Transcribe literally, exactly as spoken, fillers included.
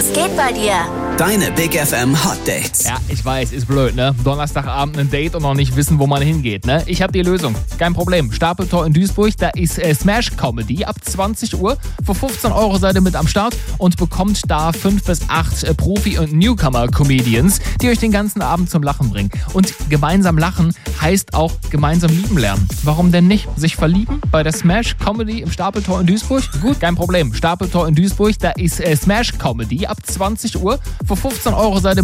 Was geht bei dir? Deine Big F M Hot Dates. Ja, ich weiß, ist blöd, ne? Donnerstagabend ein Date und noch nicht wissen, wo man hingeht, ne? Ich habe die Lösung. Kein Problem. Stapeltor in Duisburg, da ist äh, Smash Comedy ab zwanzig Uhr. Für fünfzehn Euro seid ihr mit am Start und bekommt da fünf bis acht äh, Profi- und Newcomer-Comedians, die euch den ganzen Abend zum Lachen bringen. Und gemeinsam lachen heißt auch gemeinsam lieben lernen. Warum denn nicht? Sich verlieben bei der Smash Comedy im Stapeltor in Duisburg? Gut, kein Problem. Stapeltor in Duisburg, da ist äh, Smash Comedy ab zwanzig Uhr. Für fünfzehn Euro seid ihr